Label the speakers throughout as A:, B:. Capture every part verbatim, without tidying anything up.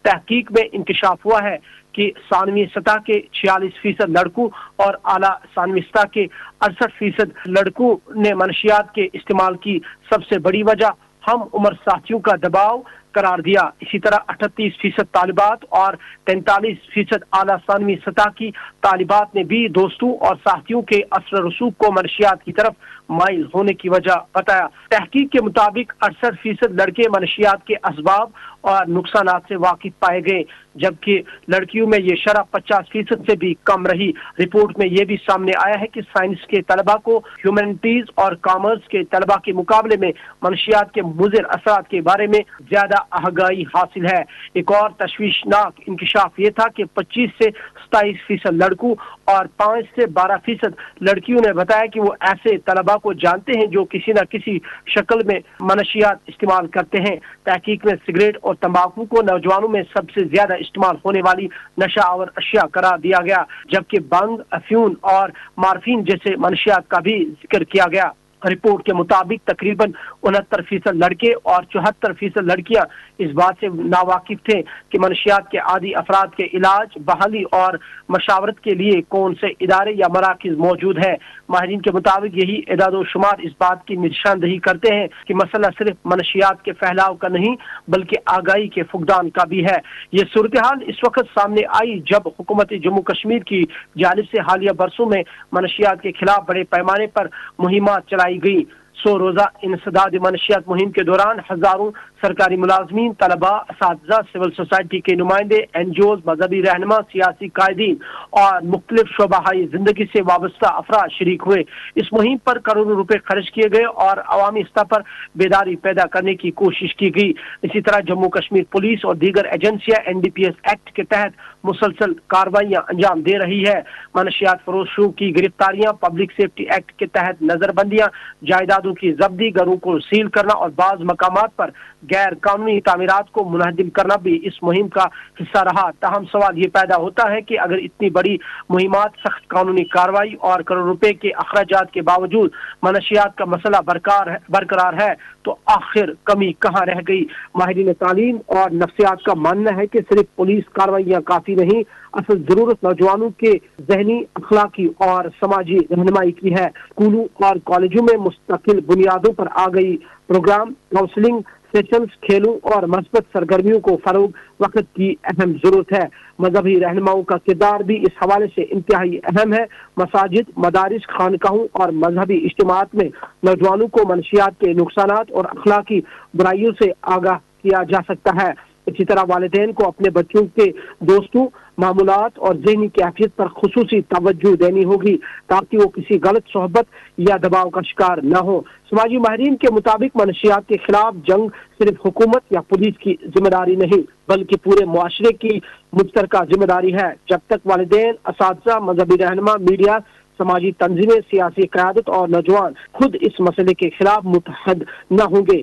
A: तहकीक में इंकशाफ हुआ है कि सानवी सतह के छियालीस फीसद लड़कों और आला सानवी सतह के अड़सठ फीसद लड़कों ने मनशियात के इस्तेमाल की सबसे बड़ी वजह हम उम्र साथियों का दबाव करार दिया। इसी तरह अठतीस फीसद तालिबात और तैंतालीस फीसद आला सानवी सतह की तालिबात ने भी दोस्तों और साथियों के असर रसूख को मनशियात की तरफ माइल होने की वजह बताया। तहकीक के मुताबिक अड़सठ फीसद लड़के मनशियात के असबाब और नुकसानात से वाकिफ पाए गए, जबकि लड़कियों में ये शरह पचास फीसद से भी कम रही। रिपोर्ट में यह भी सामने आया है कि साइंस के तलबा को ह्यूमैनिटीज और कॉमर्स के तलबा के मुकाबले में मनशियात के मुज़िर असरात के बारे में ज्यादा आगाही हासिल है। एक और तशवीशनाक इंकशाफ ये था कि पच्चीस से सताईस फीसद लड़कों और पाँच से बारह फीसद लड़कियों ने बताया कि वो ऐसे तलबा को जानते हैं जो किसी न किसी शक्ल में मनशियात इस्तेमाल करते हैं। तहकीक में सिगरेट और तंबाकू को नौजवानों में सबसे ज्यादा इस्तेमाल होने वाली नशा आवर अशिया करार दिया गया, जबकि बंग, अफ्यून और मार्फिन जैसे मनशियात का भी जिक्र किया गया। रिपोर्ट के मुताबिक तकरीबन उनहत्तर फीसद लड़के और चौहत्तर फीसद लड़कियां इस बात से नावाकिफ थे कि मनशियात के आदि अफराद के इलाज, बहाली और मशावरत के लिए कौन से इदारे या मराकज मौजूद है। माहिरीन के मुताबिक यही इदादो शुमार इस बात की निशानदही करते हैं कि मसला सिर्फ मनशियात के फैलाव का नहीं बल्कि आगाही के फुकदान का भी है। ये सूरत हाल इस वक्त सामने आई जब हुकूमत जम्मू कश्मीर की जानिब से हालिया बरसों में मनशियात के खिलाफ बड़े पैमाने पर मुहिमात चलाई गई। सौ रोजा इंसदाद मनशियात मुहिम के दौरान हजारों सरकारी मुलाजमीन, तलबा, असातिज़ा, सिविल सोसाइटी के नुमाइंदे, एन जी ओज, मजहबी रहनुमा, सियासी कायदीन और मुख्तलिफ शोबाहाई जिंदगी से वाबस्ता अफराद शरीक हुए। इस मुहिम पर करोड़ों रुपए खर्च किए गए और अवामी स्तर पर बेदारी पैदा करने की कोशिश की गई। इसी तरह जम्मू कश्मीर पुलिस और दीगर एजेंसियां N D P S act के तहत मुसलसल कार्रवाइयां अंजाम दे रही है। मनशियात फरोशों की गिरफ्तारियां, पब्लिक सेफ्टी एक्ट के तहत नजरबंदियां, जायदादों की जब्ती, घरों को सील करना और बाज मकामात पर गैर कानूनी तामीरात को मुनहदिम करना भी इस मुहिम का हिस्सा रहा। ताहम सवाल ये पैदा होता है कि अगर इतनी बड़ी मुहिमात, सख्त कानूनी कार्रवाई और करोड़ रुपए के अखराजात के बावजूद मनशियात का मसला बरकरार है बरकरार है तो आखिर कमी कहाँ रह गई। माहिरीन तालीम और नफ्सियात का मानना है कि सिर्फ पुलिस कार्रवाइयाँ काफी नहीं, असल जरूरत नौजवानों के जहनी, अखलाकी और समाजी रहनुमाई की है। स्कूलों और कॉलेजों में मुस्तकिल बुनियादों पर आ गई प्रोग्राम, काउंसलिंग सेशंस, खेलों और मस्बत सरगर्मियों को फरोग वक्त की अहम जरूरत है। मजहबी रहनुमाओं का किरदार भी इस हवाले से इंतहाई अहम है। मसाजिद, मदारिस, खानकाहों और मजहबी इज्तिमात में नौजवानों को मनशियात के नुकसानात और अखलाकी बुराइयों से आगाह किया जा सकता है। इसी तरह वालिदैन को अपने बच्चों के दोस्तों, मामूलात और ज़हनी कैफियत पर खुसूसी तवज्जो देनी होगी ताकि वो किसी गलत सोहबत या दबाव का शिकार न हो। समाजी माहिरीन के मुताबिक मनशियात के खिलाफ जंग सिर्फ हुकूमत या पुलिस की जिम्मेदारी नहीं बल्कि पूरे मुआशरे की मुश्तरका जिम्मेदारी है। जब तक वालिदैन, असातिज़ा, मजहबी रहनुमा, मीडिया, समाजी तंजीमें, सियासी क़यादत और नौजवान खुद इस मसले के खिलाफ मुतहद न होंगे।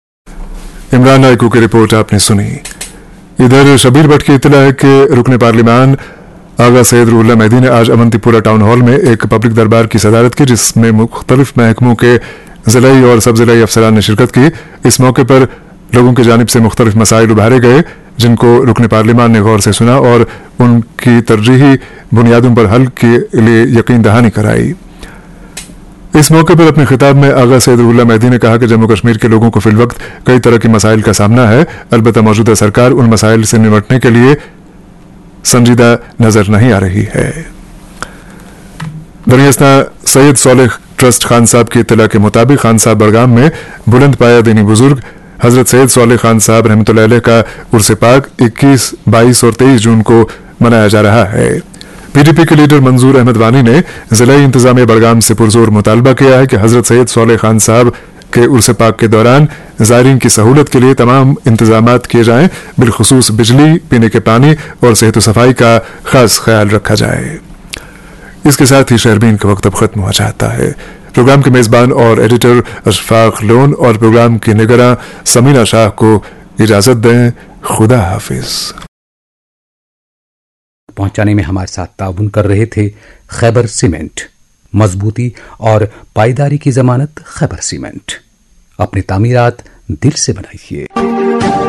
B: इमरान नायकू की रिपोर्ट आपने सुनी। इधर शबीर भट्ट की इत्तला है कि रुकने पार्लिमान आगा सैयद रूहुल्लाह मेहदी ने आज अवंतीपुरा टाउन हॉल में एक पब्लिक दरबार की सदारत की जिसमें मुख्तलिफ महकमों के जिलाई और सब जिलाई अफसरान ने शिरकत की। इस मौके पर लोगों की जानिब से मुख्तलिफ मसाइल उभारे गए जिनको रुकने पार्लिमान ने गौर से सुना और उनकी तरजीही बुनियादों पर हल के लिए यकीन दहानी कराई। इस मौके पर अपने खिताब में आगा सैयद रूहुल्लाह मेहदी ने कहा कि जम्मू कश्मीर के लोगों को फिलवक्त कई तरह के मसाइल का सामना है, अलबत्ता मौजूदा सरकार उन मसाइल से निपटने के लिए संजीदा नजर नहीं आ रही है। दरियास्ता सैयद सोलेह ट्रस्ट खान साहब की इत्तला के मुताबिक खान साहब बड़गाम में बुलंद पाया दीनी बुजुर्ग हजरत सैयद सोलेह खान साहब रहमतुल्लाह अलैह का उर्स पाक इक्कीस, बाईस और तेईस जून को मनाया जा रहा है। पीडीपी के लीडर मंजूर अहमद वानी ने जिलाई इंतजामिया बड़गाम से पुरजोर मुतालबा किया है कि हजरत सैयद सोलेह खान साहब के उर्स पाक के दौरान ज़ायरीन की सहूलत के लिए तमाम इंतजामात किए जाएं, बिलखुसूस बिजली, पीने के पानी और सेहत सफाई का खास ख्याल रखा जाए। इसके साथ ही शहरबीन का वक्त अब खत्म हो जाता है। प्रोग्राम के मेजबान और एडिटर अशफाक लोन और प्रोग्राम की निगरां समीना शाह को इजाजत दें। खुदा हाफिज।
C: पहुंचाने में हमारे साथ ताउन कर रहे थे खैबर सीमेंट। मजबूती और पायदारी की जमानत खैबर सीमेंट। अपनी तामीरात दिल से बनाइए।